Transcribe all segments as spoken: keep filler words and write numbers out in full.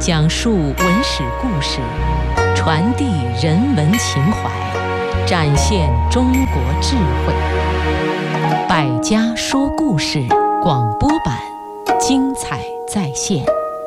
讲述文史故事，传递人文情怀，展现中国智慧。百家说故事广播版，精彩再现。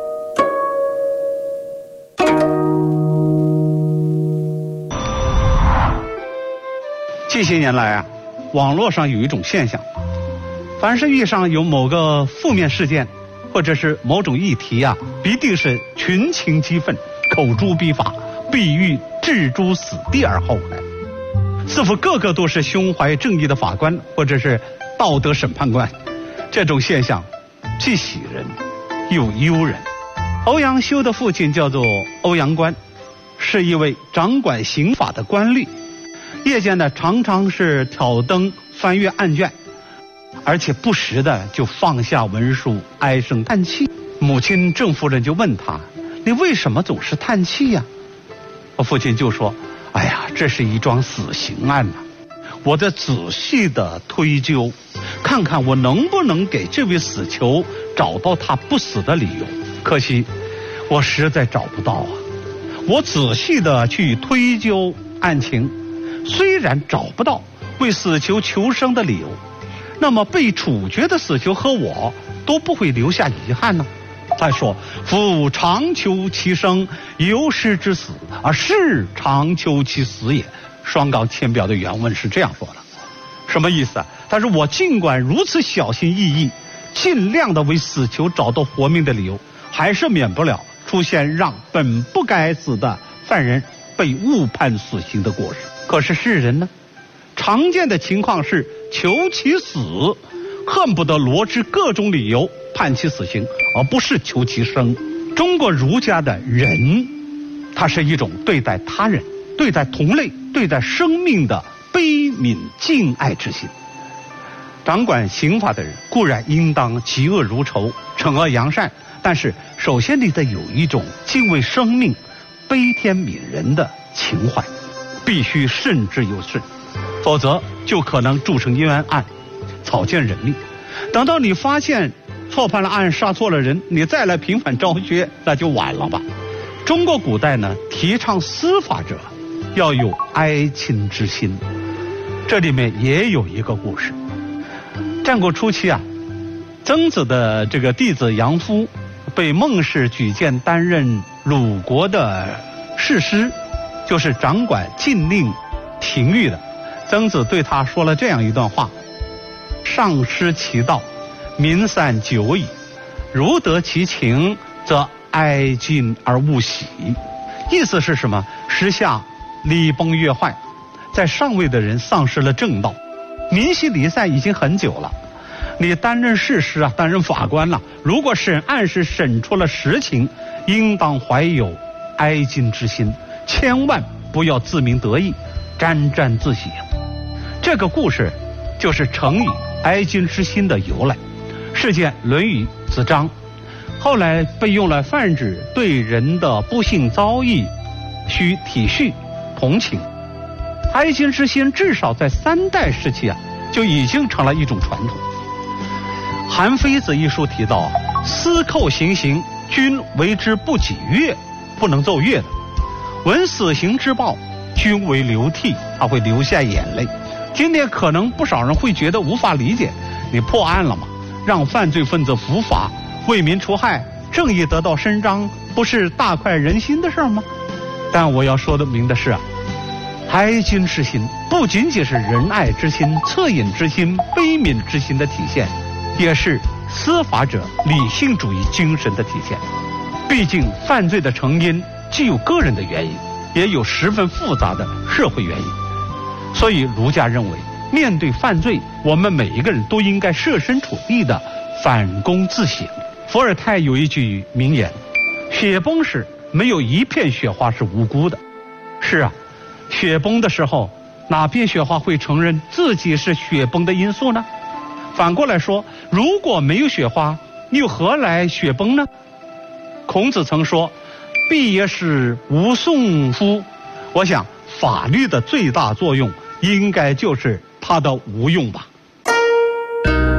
近些年来啊，网络上有一种现象，凡是遇上有某个负面事件，或者是某种议题啊，必定是群情激愤，口诛笔伐，必欲置诸死地而后快，似乎个个都是胸怀正义的法官，或者是道德审判官。这种现象既喜人又忧人。欧阳修的父亲叫做欧阳官，是一位掌管刑法的官吏，夜间呢常常是挑灯翻阅案卷，而且不时的就放下文书唉声叹气。母亲郑夫人就问他，你为什么总是叹气呀？我父亲就说，哎呀，这是一桩死刑案呐、啊，我在仔细的推究，看看我能不能给这位死囚找到他不死的理由。可惜我实在找不到啊。我仔细的去推究案情，虽然找不到为死囚求生的理由，那么被处决的死囚和我都不会留下遗憾呢。再说，夫长求其生，由师之死，而是长求其死也。双纲签表的原文是这样说的，什么意思啊？他说我尽管如此小心翼翼，尽量的为死囚找到活命的理由，还是免不了出现让本不该死的犯人被误判死刑的过失。可是世人呢，常见的情况是求其死，恨不得罗织各种理由判其死刑，而不是求其生。中国儒家的仁，它是一种对待他人、对待同类、对待生命的悲悯敬爱之心。掌管刑法的人固然应当嫉恶如仇，惩恶扬善，但是首先你得有一种敬畏生命、悲天悯人的情怀，必须慎之又慎，否则就可能铸成冤案，草菅人命。等到你发现错判了案，杀错了人，你再来平反昭削，那就晚了吧。中国古代呢，提倡司法者要有哀亲之心。这里面也有一个故事。战国初期啊，曾子的这个弟子杨夫被孟氏举荐担任鲁国的士师，就是掌管禁令廷狱的。曾子对他说了这样一段话，上失其道，民散久矣，如得其情，则哀矜而勿喜。意思是什么？时下礼崩乐坏，在上位的人丧失了正道，民心离散已经很久了。你担任士师啊，担任法官了，如果审案时审出了实情，应当怀有哀矜之心，千万不要自鸣得意，沾沾自喜。这个故事就是成语哀矜之心的由来，是见《论语·子张》，后来被用来泛指对人的不幸遭遇需体恤同情。哀矜之心至少在三代时期啊，就已经成了一种传统。《韩非子》一书提到，司寇行刑，均为之不己乐，不能奏乐的；闻死刑之报，均为流涕，他会流下眼泪。今天可能不少人会觉得无法理解，你破案了吗？让犯罪分子伏法，为民除害，正义得到伸张，不是大快人心的事吗？但我要说的明的是啊，哀矜之心不仅仅是仁爱之心、恻隐之心、悲悯之心的体现，也是司法者理性主义精神的体现。毕竟犯罪的成因既有个人的原因，也有十分复杂的社会原因。所以儒家认为，面对犯罪，我们每一个人都应该设身处地的反躬自省。伏尔泰有一句名言，雪崩时没有一片雪花是无辜的。是啊，雪崩的时候，哪片雪花会承认自己是雪崩的因素呢？反过来说，如果没有雪花，又何来雪崩呢？孔子曾说，必也是无讼乎。我想法律的最大作用应该就是它的无用吧。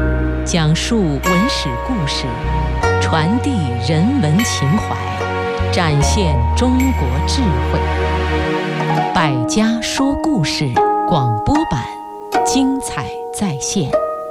讲述文史故事，传递人文情怀， 展现中国智慧。百家说故事广播版，精彩再现。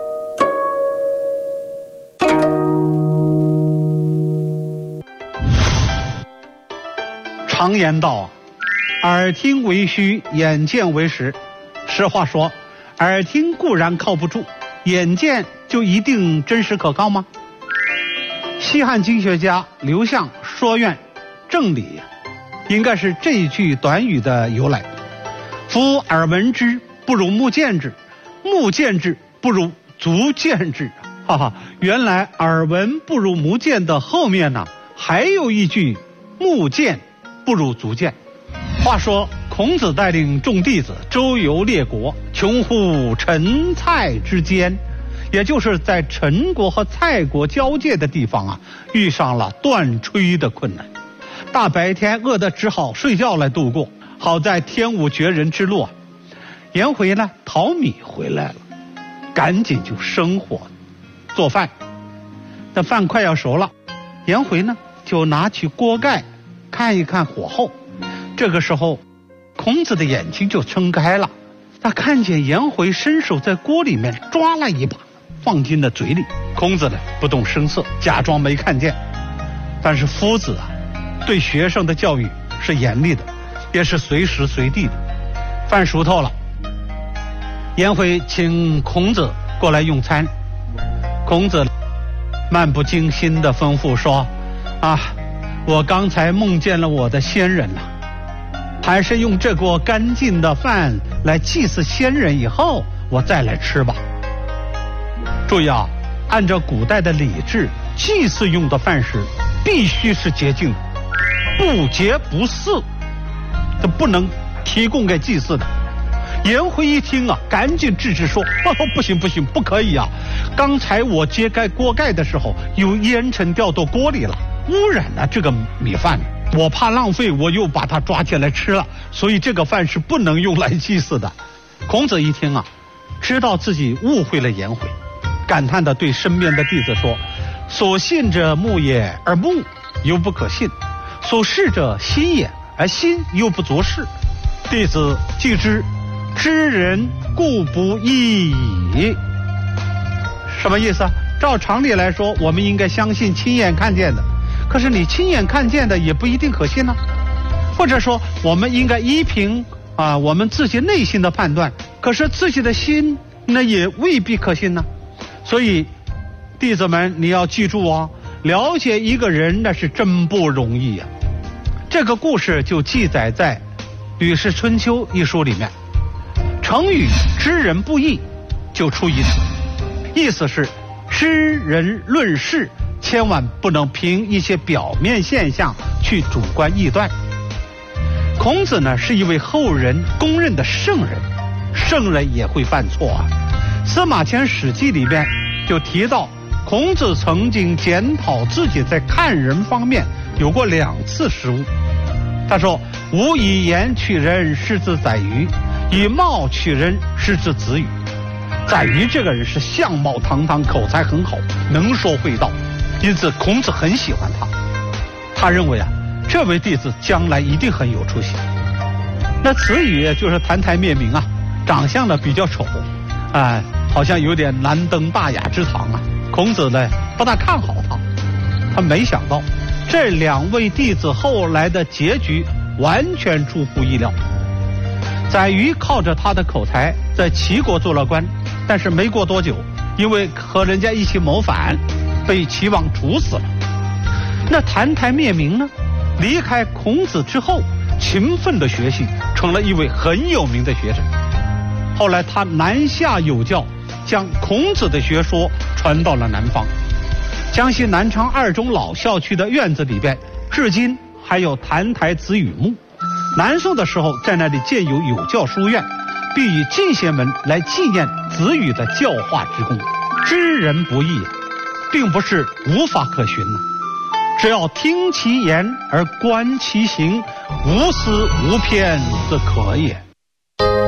常言道，耳听为虚，眼见为实。实话说，耳听固然靠不住，眼见就一定真实可靠吗？西汉经学家刘向说愿正理，应该是这一句短语的由来。夫耳闻之，不如目见之；目见之，不如足见之。哈哈，原来耳闻不如目见的后面呢，还有一句目见不如足见。话说孔子带领众弟子周游列国，穷乎陈蔡之间，也就是在陈国和蔡国交界的地方啊，遇上了断炊的困难。大白天饿得只好睡觉来度过，好在天无绝人之路啊。颜回呢淘米回来了，赶紧就生火做饭。那饭快要熟了，颜回呢就拿起锅盖看一看火候。这个时候孔子的眼睛就睁开了，他看见颜回伸手在锅里面抓了一把，放进了嘴里。孔子呢不动声色，假装没看见。但是夫子啊，对学生的教育是严厉的，也是随时随地的。饭熟透了，颜回请孔子过来用餐。孔子漫不经心地吩咐说：啊，我刚才梦见了我的先人呐、啊，还是用这锅干净的饭来祭祀先人，以后我再来吃吧。注意啊，按照古代的礼制，祭祀用的饭食必须是洁净的，不洁不祀，这不能提供给祭祀的。颜回一听啊，赶紧制止说：哦，不行不行，不可以啊！刚才我揭开锅盖的时候，有烟尘掉到锅里了，污染了这个米饭，我怕浪费，我又把它抓起来吃了，所以这个饭是不能用来祭祀的。孔子一听啊，知道自己误会了颜回，感叹地对身边的弟子说：所信者目也，而目犹不可信；所视者心也，而心又不足视。弟子既知，知人故不义矣。什么意思啊？照常理来说，我们应该相信亲眼看见的，可是你亲眼看见的也不一定可信呢、啊。或者说，我们应该依凭啊我们自己内心的判断，可是自己的心那也未必可信呢、啊。所以，弟子们你要记住啊，了解一个人那是真不容易呀、啊。这个故事就记载在《吕氏春秋》一书里面。成语知人不义就出于此，意思是知人论事千万不能凭一些表面现象去主观臆断。孔子呢是一位后人公认的圣人，圣人也会犯错啊。司马迁《史记》里面就提到，孔子曾经检讨自己在看人方面有过两次失误。他说：吾以言取人，是自宰予；以貌取人，是自子羽。宰予这个人是相貌堂堂，口才很好，能说会道，因此孔子很喜欢他。他认为啊，这位弟子将来一定很有出息。那子羽就是澹台灭明啊，长相呢比较丑，啊、呃，好像有点难登大雅之堂啊。孔子呢不大看好他，他没想到这两位弟子后来的结局完全出乎意料。宰予靠着他的口才在齐国做了官，但是没过多久，因为和人家一起谋反，被齐王处死了。那澹台灭明呢，离开孔子之后，勤奋的学习，成了一位很有名的学者。后来他南下有教，将孔子的学说传到了南方。江西南昌二中老校区的院子里边，至今还有澹台子羽墓。南宋的时候，在那里建有有教书院，并以进贤门来纪念子羽的教化之功。知人不易，并不是无法可循呢、啊，只要听其言而观其行，无私无偏，则可也。